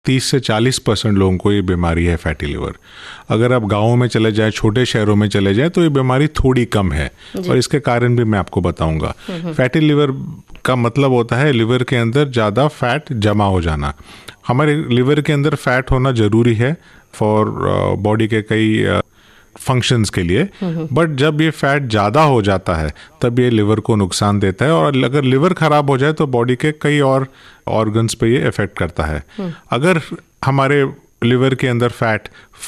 30 से 40% लोगों को ये बीमारी है फैटी लिवर। अगर आप गाँवों में चले जाएं, छोटे शहरों में चले जाएं, तो ये बीमारी थोड़ी कम है और इसके कारण भी मैं आपको बताऊंगा। फैटी लिवर का मतलब होता है लिवर के अंदर ज़्यादा फैट जमा हो जाना। हमारे लिवर के अंदर फैट होना ज़रूरी है फॉर बॉडी के कई फंक्शंस के लिए, बट जब ये फैट ज़्यादा हो जाता है तब ये लिवर को नुकसान देता है और अगर लिवर ख़राब हो जाए तो बॉडी के कई और ऑर्गन्स पे ये इफेक्ट करता है। अगर हमारे लिवर के अंदर फैट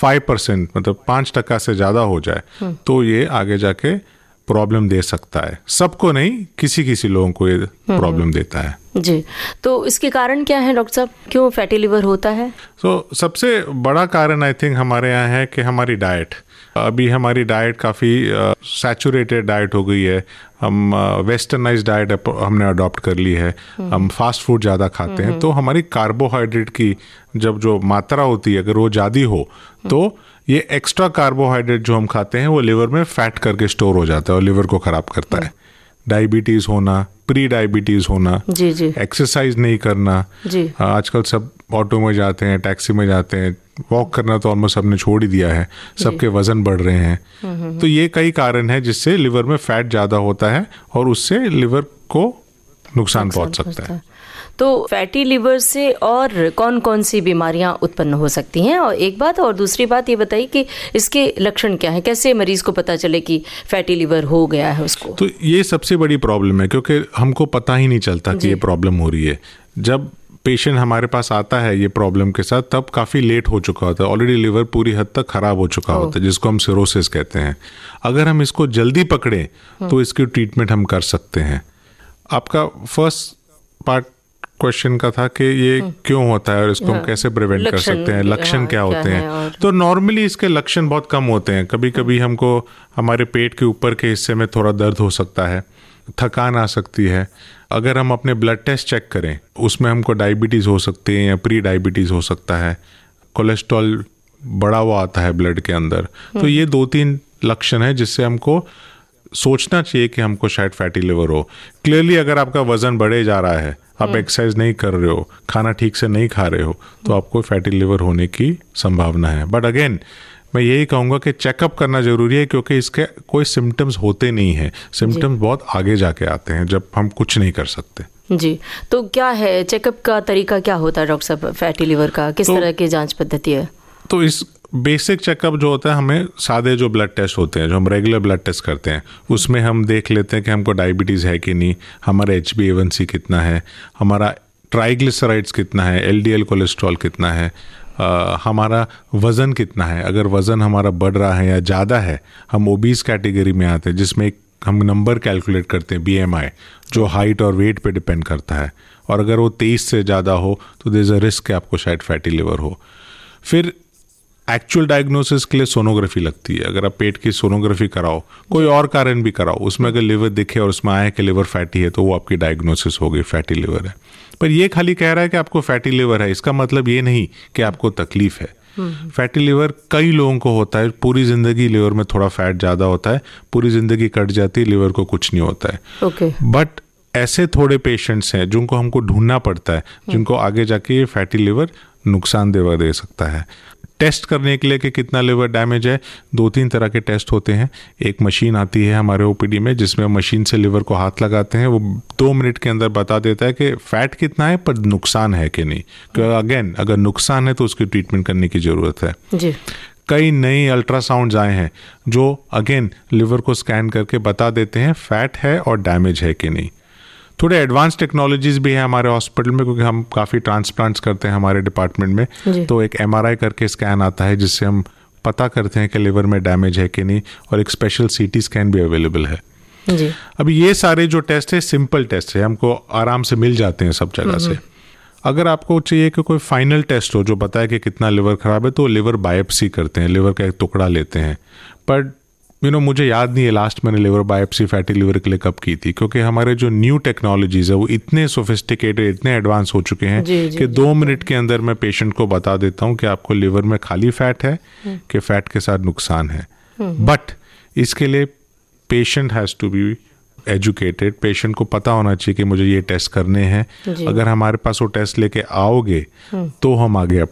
5% मतलब 5% से ज़्यादा हो जाए तो ये आगे जाके प्रॉब्लम दे सकता है। सबको नहीं, किसी किसी लोगों को ये प्रॉब्लम देता है जी। तो इसके कारण क्या है डॉक्टर साहब, क्यों फैटी लिवर होता है? तो सबसे बड़ा कारण आई थिंक हमारे यहाँ है कि हमारी डाइट, अभी हमारी डाइट काफ़ी सैचुरेटेड डाइट हो गई है। हम वेस्टर्नाइज डाइट हमने अडॉप्ट कर ली है। हम फास्ट फूड ज़्यादा खाते हैं, तो हमारी कार्बोहाइड्रेट की जब जो मात्रा होती है अगर वो ज़्यादा हो तो ये एक्स्ट्रा कार्बोहाइड्रेट जो हम खाते हैं वो लिवर में फैट करके स्टोर हो जाता है और लिवर को ख़राब करता है। डायबिटीज़ होना, प्री डायबिटीज़ होना, एक्सरसाइज नहीं करना, आजकल सब ऑटो में जाते हैं, टैक्सी में जाते हैं, वॉक करना तो ऑलमोस्ट सबने छोड़ ही दिया है, सबके वजन बढ़ रहे हैं। तो ये कई कारण है जिससे लिवर में फैट ज़्यादा होता है और उससे लिवर को नुकसान पहुंच सकता है। तो फैटी लिवर से और कौन कौन सी बीमारियां उत्पन्न हो सकती हैं? और एक बात, और दूसरी बात ये बताइए कि इसके लक्षण क्या है, कैसे मरीज को पता चले कि फैटी लिवर हो गया है उसको? तो ये सबसे बड़ी प्रॉब्लम है क्योंकि हमको पता ही नहीं चलता कि ये प्रॉब्लम हो रही है। जब पेशेंट हमारे पास आता है ये प्रॉब्लम के साथ तब काफ़ी लेट हो चुका होता है, ऑलरेडी लिवर पूरी हद तक ख़राब हो चुका होता है, जिसको हम सिरोसिस कहते हैं। अगर हम इसको जल्दी पकड़ें तो इसकी ट्रीटमेंट हम कर सकते हैं। आपका फर्स्ट पार्ट क्वेश्चन का था कि ये क्यों होता है और इसको हम कैसे प्रिवेंट कर सकते हैं, लक्षण क्या होते हैं? तो नॉर्मली इसके लक्षण बहुत कम होते हैं। कभी कभी हमको हमारे पेट के ऊपर के हिस्से में थोड़ा दर्द हो सकता है, थकान आ सकती है। अगर हम अपने ब्लड टेस्ट चेक करें उसमें हमको डायबिटीज़ हो सकती है या प्री डायबिटीज़ हो सकता है, कोलेस्ट्रॉल बढ़ा हुआ आता है ब्लड के अंदर। तो ये 2-3 लक्षण है जिससे हमको सोचना चाहिए कि हमको शायद फैटी लिवर हो। क्लियरली अगर आपका वजन बढ़े जा रहा है, आप एक्सरसाइज नहीं कर रहे हो, खाना ठीक से नहीं खा रहे हो, तो आपको फैटी लिवर होने की संभावना है। बट अगेन मैं यही कहूँगा कि चेकअप करना ज़रूरी है क्योंकि इसके कोई सिम्टम्स होते नहीं हैं। सिम्टम्स बहुत आगे जाके आते हैं जब हम कुछ नहीं कर सकते। जी, तो क्या है चेकअप का तरीका, क्या होता है डॉक्टर साहब फैटी लिवर का? किस तरह की जांच पद्धति है? तो इस बेसिक चेकअप जो होता है, हमें सादे जो ब्लड टेस्ट होते हैं, जो हम रेगुलर ब्लड टेस्ट करते हैं, उसमें हम देख लेते हैं कि हमको डायबिटीज़ है कि नहीं, हमारा HbA1c कितना है, हमारा ट्राइग्लिसराइड्स कितना है, LDL कोलेस्ट्रॉल कितना है, हमारा वज़न कितना है। अगर वज़न हमारा बढ़ रहा है या ज़्यादा है, हम ओबीज कैटेगरी में आते हैं जिसमें एक हम नंबर कैलकुलेट करते हैं BMI, जो हाइट और वेट पे डिपेंड करता है, और अगर वो 23 से ज़्यादा हो तो देयर इज़ अ रिस्क कि आपको शायद फैटी लिवर हो। फिर एक्चुअल डायग्नोसिस के लिए सोनोग्राफी लगती है। अगर आप पेट की सोनोग्राफी कराओ, कोई और कारण भी कराओ, उसमें अगर लिवर दिखे और उसमें आए कि लिवर फैटी है तो वो आपकी डायग्नोसिस हो गई, फैटी लिवर है। पर ये खाली कह रहा है कि आपको फैटी लिवर है, इसका मतलब ये नहीं कि आपको तकलीफ है। फैटी लिवर कई लोगों को होता है, पूरी ज़िंदगी लिवर में थोड़ा फैट ज़्यादा होता है, पूरी ज़िंदगी कट जाती है, लिवर को कुछ नहीं होता है। बट ऐसे थोड़े पेशेंट्स हैं जिनको हमको ढूंढना पड़ता है, जिनको आगे जाके ये फैटी लिवर नुकसानदेह दे सकता है। टेस्ट करने के लिए कि कितना लिवर डैमेज है, 2-3 तरह के टेस्ट होते हैं। एक मशीन आती है हमारे OPD में जिसमें मशीन से लिवर को हाथ लगाते हैं, वो 2 मिनट के अंदर बता देता है कि फैट कितना है पर नुकसान है कि नहीं। क्योंकि अगेन अगर नुकसान है तो उसकी ट्रीटमेंट करने की ज़रूरत है जी। कई नए अल्ट्रासाउंड्स आए हैं जो अगेन लिवर को स्कैन करके बता देते हैं फैट है और डैमेज है कि नहीं। थोड़े एडवांस टेक्नोलॉजीज भी है हमारे हॉस्पिटल में, क्योंकि हम काफ़ी ट्रांसप्लांट्स करते हैं हमारे डिपार्टमेंट में। तो एक MRI करके स्कैन आता है जिससे हम पता करते हैं कि लिवर में डैमेज है कि नहीं, और एक स्पेशल CT स्कैन भी अवेलेबल है जी। अभी ये सारे जो टेस्ट है सिंपल टेस्ट है, हमको आराम से मिल जाते हैं सब जगह से। अगर आपको चाहिए कि कोई फाइनल टेस्ट हो जो बताए कि कितना लिवर खराब है, तो लिवर बायोप्सी करते हैं, लिवर का एक टुकड़ा लेते हैं। पर मुझे याद नहीं है लास्ट मैंने लिवर बायोप्सी फैटी लिवर के लिए कब की थी, क्योंकि हमारे जो न्यू टेक्नोलॉजीज है वो इतने सोफिस्टिकेटेड, इतने एडवांस हो चुके हैं कि 2 मिनट के अंदर मैं पेशेंट को बता देता हूँ कि आपको लिवर में खाली फैट है कि फैट के साथ नुकसान है। बट इसके लिए patient has to be educated, patient को पता होना चाहिए कि मुझे ये टेस्ट करने हैं। अगर हमारे पास वो टेस्ट लेके आओगे तो हम आगे